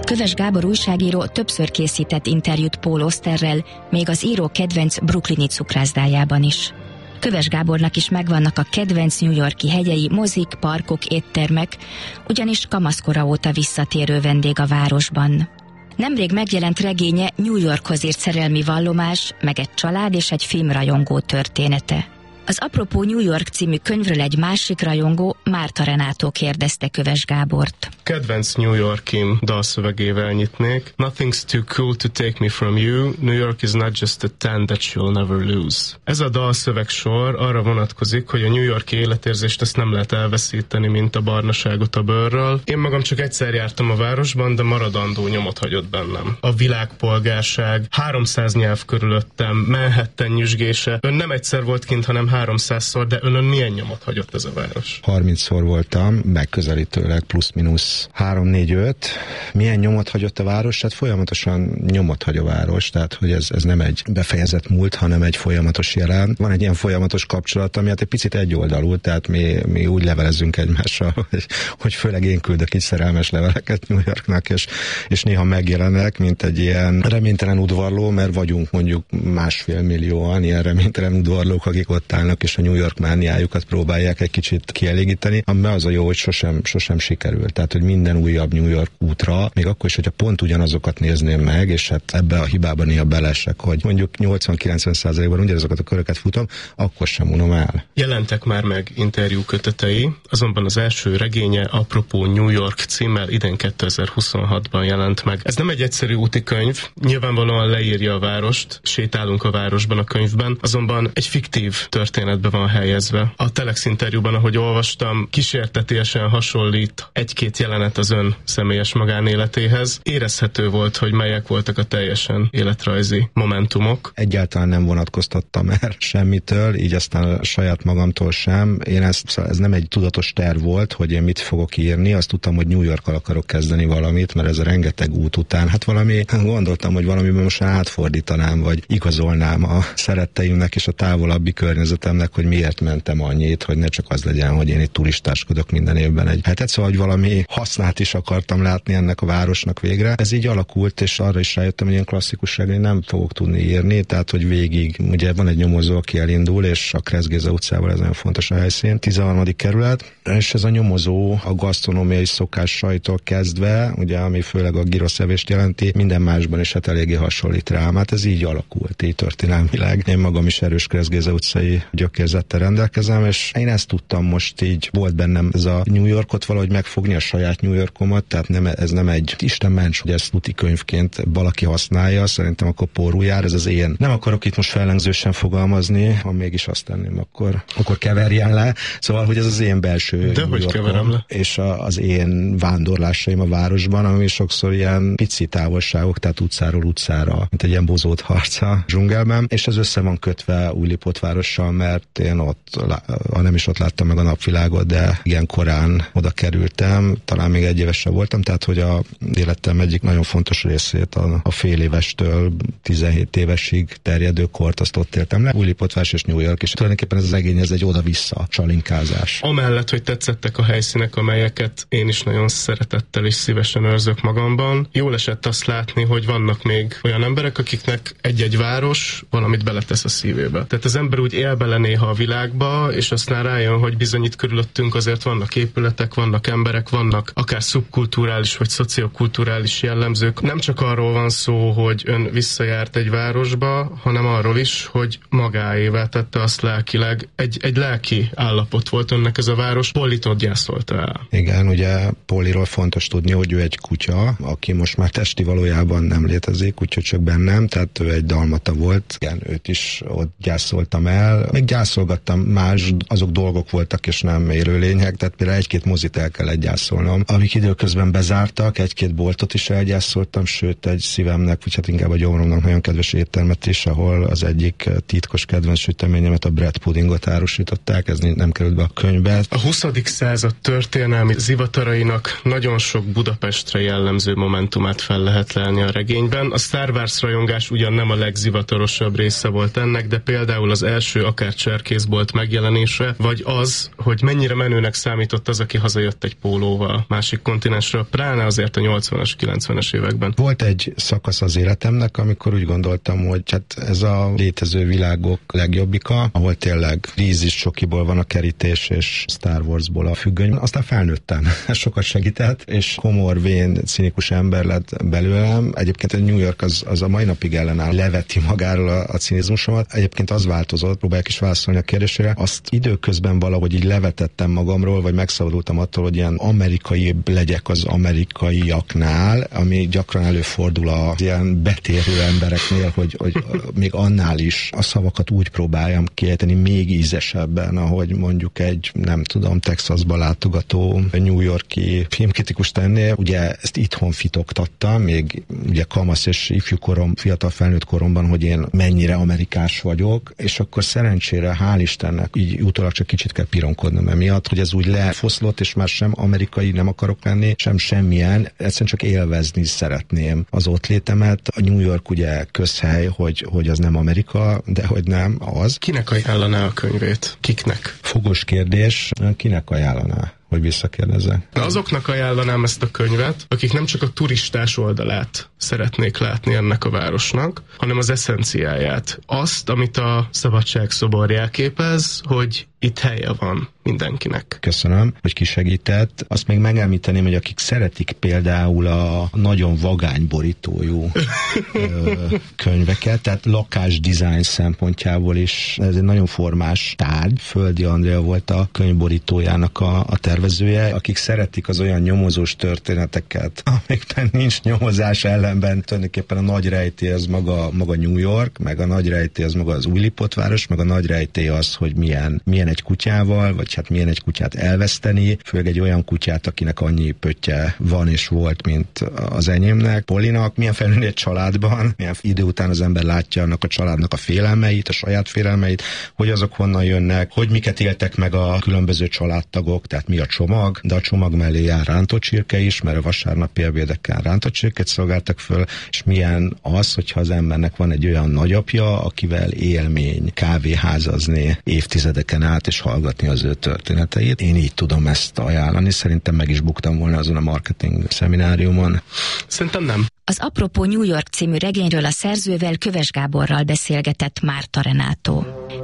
Köves Gábor újságíró többször készített interjút Paul Austerrel, még az író kedvenc brooklyni cukrászdájában is. Köves Gábornak is megvannak a kedvenc New York-i hegyei, mozik, parkok, éttermek, ugyanis kamaszkora óta visszatérő vendég a városban. Nemrég megjelent regénye New Yorkhoz írt szerelmi vallomás, meg egy család és egy filmrajongó története. Az Apropó New York című könyvről egy másik rajongó, Márta Renátó kérdezte Köves Gábort. Kedvenc New York-im dalszövegével nyitnék. Nothing's too cool to take me from you. New York is not just a town that you'll never lose. Ez a dalszövegsor arra vonatkozik, hogy a New York-i életérzést ezt nem lehet elveszíteni, mint a barnaságot a bőrről. Én magam csak egyszer jártam a városban, de maradandó nyomot hagyott bennem. A világpolgárság, 300 nyelv körülöttem, Manhattan nyüzsgése. Ön nem egyszer volt kint, hanem 300-szor, de önön milyen nyomot hagyott ez a város? 30-szor voltam, megközelítőleg plusz-minusz 3-4-5. Milyen nyomot hagyott a város? Hát folyamatosan nyomot hagy a város, tehát hogy ez nem egy befejezett múlt, hanem egy folyamatos jelen. Van egy ilyen folyamatos kapcsolat, ami hát egy picit egyoldalú, tehát mi úgy levelezünk egymással, hogy főleg én küldök így szerelmes leveleket New Yorknak, és néha megjelenek, mint egy ilyen reménytelen udvarló, mert vagyunk mondjuk 1,5 millióan ilyen reménytelen udvarlók, akik ott állnak, és a New York mániájukat próbálják egy kicsit kielégíteni, amiben az a jó, hogy sosem sikerül. Tehát, hogy minden újabb New York útra, még akkor is, hogyha pont ugyanazokat nézném meg, és hát ebbe a hibában néha belesek, hogy mondjuk 80-90%-ban ugyanazokat a köröket futom, akkor sem unom el. Jelentek már meg interjú kötetei, azonban az első regénye Apropó New York címmel idén 2026-ban jelent meg. Ez nem egy egyszerű úti könyv, nyilvánvalóan leírja a várost, sétálunk a városban a könyvben, azonban egy fiktív történetbe van helyezve. A Telex interjúban, ahogy olvastam, kísértetiesen hasonlít egy-két jelenet az ön személyes magánéletéhez. Érezhető volt, hogy melyek voltak a teljesen életrajzi momentumok. Egyáltalán nem vonatkoztattam el semmitől, így aztán a saját magamtól sem. Ez nem egy tudatos terv volt, hogy én mit fogok írni. Azt tudtam, hogy New Yorkkal akarok kezdeni valamit, mert ez a rengeteg út után, gondoltam, hogy valamiben most átfordítanám, vagy igazolnám a szeretteimnek és a távolabbi környezetemnek, hogy miért mentem annyit, hogy ne csak az legyen, hogy én itt turistáskodok minden évben egy hetet, szóval, hogy valami hasznát is akartam látni ennek a városnak végre. Ez így alakult, és arra is rájöttem, hogy ilyen klasszikus regényt nem fogok tudni írni, tehát, hogy végig, ugye van egy nyomozó, aki elindul, és a Kressz Géza utcával ez nagyon fontos a helyszín, 13. kerület, és ez a nyomozó a gasztronómiai szokásaitól kezdve, ugye, ami főleg a gyroszevést jelenti, minden másban is hát eléggé hasonlít rám. Hát ez így alakult, így történelmileg. Én magam is erős Kressz Géza utcai gyökérzettel rendelkezem, és én ezt tudtam most így, volt bennem ez a New Yorkot valahogy megfogni, a saját New Yorkomat, tehát ez nem egy Isten ments, hogy ezt úti könyvként valaki használja, szerintem akkor pórul jár, ez az én. Nem akarok itt most fellengzősen fogalmazni, ha mégis azt tenném, akkor keverjen le. Szóval, hogy ez az én belső New Yorkom, és az én vándorlásaim a városban, ami sokszor ilyen pici távolságok, tehát utcáról utcára, mint egy ilyen bozót harca dzsungelben, és ez össze van kötve Újlipót várossal, mert én ott, ha nem is ott láttam meg a napvilágot, de igen korán oda kerültem, talán még 1 évesen voltam, tehát hogy a életem egyik nagyon fontos részét a fél évestől 17 évesig terjedő kort azt ott éltem le. Újlipótváros és New York, és tulajdonképpen ez az regény, ez egy oda-vissza csalinkázás. Amellett, hogy tetszettek a helyszínek, amelyeket én is nagyon szeretettel és szívesen őrzök magamban, jól esett azt látni, hogy vannak még olyan emberek, akiknek egy-egy város valamit beletesz a szívébe. Tehát az ember úgy él bele néha a világba, és aztán rájön, hogy bizony itt körülöttünk azért vannak épületek, vannak emberek, vannak akár szubkulturális vagy szociokulturális jellemzők. Nem csak arról van szó, hogy ön visszajárt egy városba, hanem arról is, hogy magáévá tette azt lelkileg. Egy lelki állapot volt önnek ez a város. Pollit ott gyászolta el. Igen, ugye Polliról fontos tudni, hogy ő egy kutya, aki most már testi valójában nem létezik, úgyhogy csak bennem, tehát ő egy dalmata volt. Igen, őt is ott gyászoltam el. Még gyászolgattam más, azok dolgok voltak, és nem élőlények, tehát például 1-2 mozit el kellett gyászolnom, amik időközben bezártak, 1-2 boltot is elgyászoltam, sőt egy szívemnek, vagy hát inkább a gyomromnak nagyon kedves éttermet is, ahol az egyik titkos kedvenc süteményemet, a bread puddingot árusították, ez nem került be a könyvbe. A 20. század történelmi zivatarainak nagyon sok Budapestre jellemző momentumát fel lehet lelni a regényben. A Star Wars rajongás ugyan nem a legzivatorosabb része volt ennek, de például az első akár koncertcserkészbolt megjelenése, vagy az, hogy mennyire menőnek számított az, aki hazajött egy pólóval másik kontinensről, pláne azért a 80-as, 90-es években. Volt egy szakasz az életemnek, amikor úgy gondoltam, hogy hát ez a létező világok legjobbika, ahol tényleg Rízis csokiból van a kerítés, és Star Warsból a függöny. Aztán felnőttem. Ez sokat segített, és komor, vén, cinikus ember lett belőlem. Egyébként a New York az a mai napig ellenáll, leveti magáról a cinizmusomat. Egyébként az változott, próbálják is válaszolni a kérdésére. Azt időközben valahogy így levetettem magamról, vagy megszabadultam attól, hogy ilyen amerikaibb legyek az amerikaiaknál, ami gyakran előfordul az ilyen betérő embereknél, hogy még annál is a szavakat úgy próbáljam kiejteni még ízesebben, ahogy mondjuk egy, nem tudom, Texasba látogató New York-i filmkritikus tennél. Ugye ezt itthon fitoktattam, még ugye kamasz és ifjú korom, fiatal felnőtt koromban, hogy én mennyire amerikás vagyok, és akkor szerencsére, hál' Istennek, így utólag csak kicsit kell pironkodnom emiatt, hogy ez úgy lefoszlott, és már sem amerikai nem akarok lenni, sem semmilyen, egyszerűen csak élvezni szeretném az ott létemet. A New York ugye közhely, hogy az nem Amerika, de hogy nem az. Kinek ajánlaná a könyvét? Kiknek? Fogos kérdés, kinek ajánlaná? Hogy visszakérdezzek. Azoknak ajánlanám ezt a könyvet, akik nem csak a turistás oldalát szeretnék látni ennek a városnak, hanem az eszenciáját. Azt, amit a szabadságszobor jelképez, hogy itt helye van mindenkinek. Köszönöm, hogy kisegített. Azt még megemlíteném, hogy akik szeretik például a nagyon vagány borítójú könyveket, tehát lakásdizájn szempontjából is ez egy nagyon formás tárgy. Földi Andrea volt a könyvborítójának a tervezője. Akik szeretik az olyan nyomozós történeteket, amikben nincs nyomozás, ellenben tulajdonképpen a nagy rejtély az maga New York, meg a nagy rejtély az maga az Újlipott város, meg a nagy rejtély az, hogy milyen egy kutyával, vagy hát milyen egy kutyát elveszteni, főleg egy olyan kutyát, akinek annyi pöttye van és volt, mint az enyémnek, Polinak, milyen felnőni egy családban, milyen idő után az ember látja annak a családnak a félelmeit, a saját félelmeit, hogy azok honnan jönnek, hogy miket éltek meg a különböző családtagok, tehát mi a csomag, de a csomag mellé jár rántott csirke is, mert a vasárnapi ebédeken rántott csirkét szolgáltak föl, és milyen az, hogyha az embernek van egy olyan nagyapja, akivel élmény kávéházazni évtizedeken át, és hallgatni az ő történeteit. Én így tudom ezt ajánlani, szerintem meg is buktam volna azon a marketing szemináriumon. Szerintem nem. Az Apropó New York című regényről a szerzővel, Köves Gáborral beszélgetett Márta Renátó.